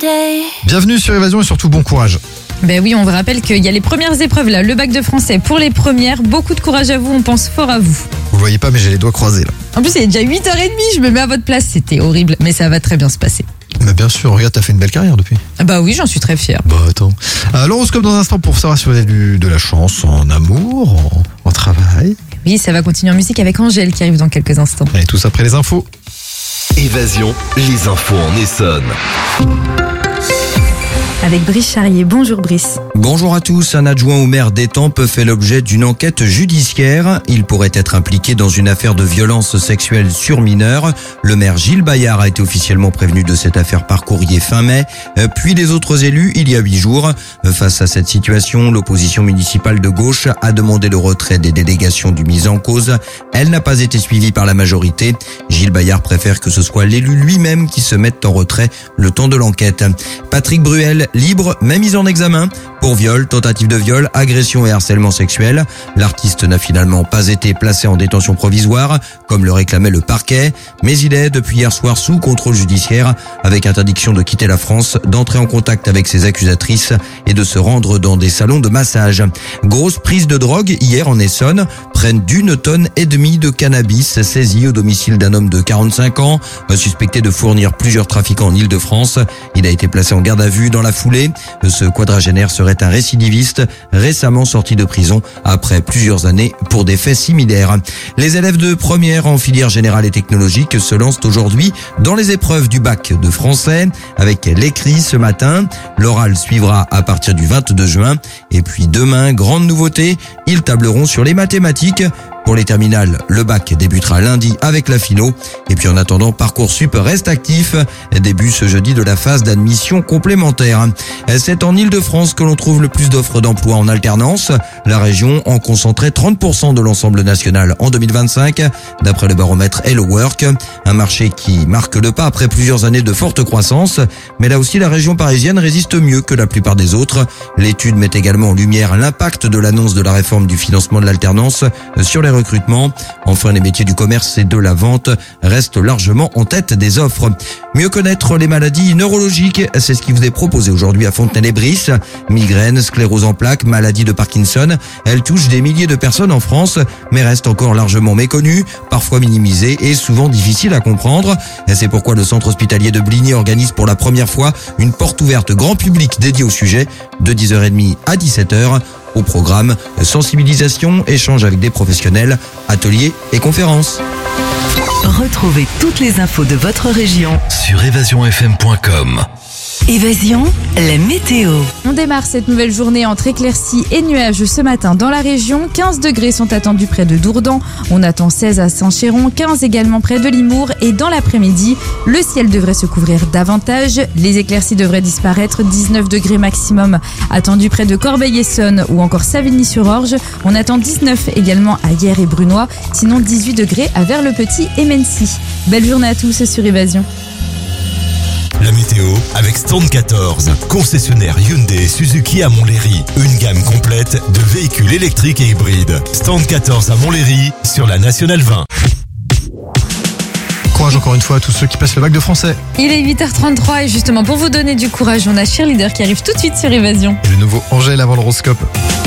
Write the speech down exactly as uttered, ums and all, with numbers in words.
Bienvenue sur Évasion et surtout bon courage. Ben oui, on vous rappelle qu'il y a les premières épreuves là, le bac de français pour les premières. Beaucoup de courage à vous, on pense fort à vous. Vous le voyez pas mais j'ai les doigts croisés là. En plus, il est déjà huit heures trente, je me mets à votre place, c'était horrible, mais ça va très bien se passer. Mais bien sûr, regarde, t'as fait une belle carrière depuis. Bah oui, j'en suis très fière. Bah attends. Euh, L'horoscope dans un instant pour savoir si vous avez du, de la chance en amour, en, en travail. Oui, ça va continuer en musique avec Angèle qui arrive dans quelques instants. Et tout ça après les infos. Évasion, les infos en Essonne. Avec Brice Charrier. Bonjour Brice. Bonjour à tous. Un adjoint au maire d'Étampes fait l'objet d'une enquête judiciaire. Il pourrait être impliqué dans une affaire de violence sexuelle sur mineurs. Le maire Gilles Bayard a été officiellement prévenu de cette affaire par courrier fin mai, puis les autres élus il y a huit jours. Face à cette situation, l'opposition municipale de gauche a demandé le retrait des délégations du mis en cause. Elle n'a pas été suivie par la majorité. Gilles Bayard préfère que ce soit l'élu lui-même qui se mette en retrait le temps de l'enquête. Patrick Bruel, libre, mais mis en examen pour viol, tentative de viol, agression et harcèlement sexuel. L'artiste n'a finalement pas été placé en détention provisoire, comme le réclamait le parquet, mais il est depuis hier soir sous contrôle judiciaire, avec interdiction de quitter la France, d'entrer en contact avec ses accusatrices et de se rendre dans des salons de massage. Grosse prise de drogue hier en Essonne, près d'une tonne et demie de cannabis saisi au domicile d'un homme de quarante-cinq ans, suspecté de fournir plusieurs trafiquants en Ile-de-France. Il a été placé en garde à vue dans la foulée. Ce quadragénaire serait un récidiviste récemment sorti de prison après plusieurs années pour des faits similaires. Les élèves de première en filière générale et technologique se lancent aujourd'hui dans les épreuves du bac de français avec l'écrit ce matin. L'oral suivra à partir du vingt-deux juin et puis demain, grande nouveauté, ils tableront sur les mathématiques. Pour les terminales, le bac débutera lundi avec la philo. Et puis en attendant, Parcoursup reste actif. Début ce jeudi de la phase d'admission complémentaire. C'est en Ile-de-France que l'on trouve le plus d'offres d'emploi en alternance. La région en concentrait trente pour cent de l'ensemble national en deux mille vingt-cinq, d'après le baromètre Hello Work. Un marché qui marque le pas après plusieurs années de forte croissance. Mais là aussi, la région parisienne résiste mieux que la plupart des autres. L'étude met également en lumière l'impact de l'annonce de la réforme du financement de l'alternance sur les recrutement. Enfin, les métiers du commerce et de la vente restent largement en tête des offres. Mieux connaître les maladies neurologiques, c'est ce qui vous est proposé aujourd'hui à Fontenay-lès-Brice. Migraine, sclérose en plaques, maladie de Parkinson, elles touchent des milliers de personnes en France, mais restent encore largement méconnues, parfois minimisées et souvent difficiles à comprendre. C'est pourquoi le centre hospitalier de Bligny organise pour la première fois une porte ouverte grand public dédiée au sujet de dix heures trente à dix-sept heures. Au programme, sensibilisation, échange avec des professionnels, ateliers et conférences. Retrouvez toutes les infos de votre région Sur évasion f m point com. Évasion, la météo. On démarre cette nouvelle journée entre éclaircies et nuages ce matin dans la région. quinze degrés sont attendus près de Dourdan. On attend seize à Saint-Chéron, quinze également près de Limours. Et dans l'après-midi, le ciel devrait se couvrir davantage. Les éclaircies devraient disparaître. dix-neuf degrés maximum attendus près de Corbeil-Essonnes ou encore Savigny-sur-Orge. On attend dix-neuf également à Hyères et Brunois. Sinon dix-huit degrés à Vers-le-Petit et Mency. Belle journée à tous sur Évasion. La météo avec Stand quatorze, concessionnaire Hyundai et Suzuki à Montlhéry. Une gamme complète de véhicules électriques et hybrides. Stand quatorze à Montlhéry sur la Nationale vingt. Courage encore une fois à tous ceux qui passent le bac de français. Il est huit heures trente-trois et justement pour vous donner du courage, on a Cheerleader qui arrive tout de suite sur Évasion. Et le nouveau Angèle avant l'horoscope.